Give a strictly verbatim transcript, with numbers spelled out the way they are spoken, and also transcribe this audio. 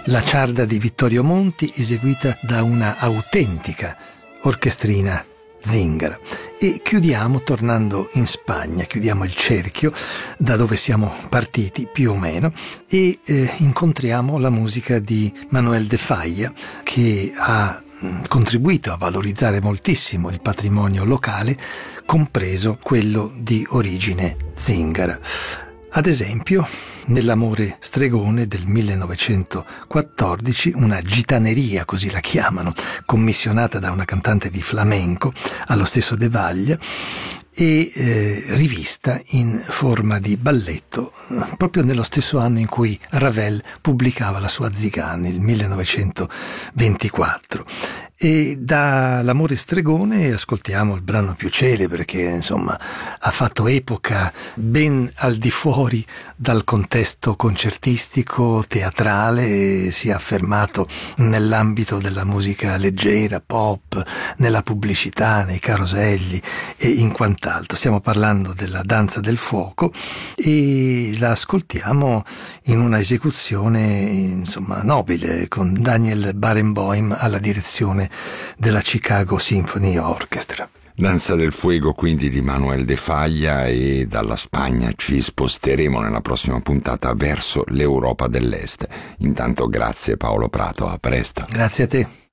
La ciarda di Vittorio Monti eseguita da una autentica orchestrina zingara. E chiudiamo tornando in Spagna, chiudiamo il cerchio da dove siamo partiti più o meno e eh, incontriamo la musica di Manuel de Falla, che ha contribuito a valorizzare moltissimo il patrimonio locale, compreso quello di origine zingara. Ad esempio, nell'Amore stregone del millenovecentoquattordici, una gitaneria, così la chiamano, commissionata da una cantante di flamenco, allo stesso De Falla, e eh, rivista in forma di balletto proprio nello stesso anno in cui Ravel pubblicava la sua Zigane, il millenovecentoventiquattro. E da L'Amore stregone ascoltiamo il brano più celebre, che insomma ha fatto epoca ben al di fuori dal contesto concertistico, teatrale, e si è affermato nell'ambito della musica leggera, pop, nella pubblicità, nei caroselli e in quant'altro. Stiamo parlando della Danza del fuoco e la ascoltiamo in una esecuzione insomma nobile, con Daniel Barenboim alla direzione della Chicago Symphony Orchestra. Danza del fuego quindi di Manuel de Falla, e dalla Spagna ci sposteremo nella prossima puntata verso l'Europa dell'Est. Intanto grazie Paolo Prato, a presto. Grazie a te.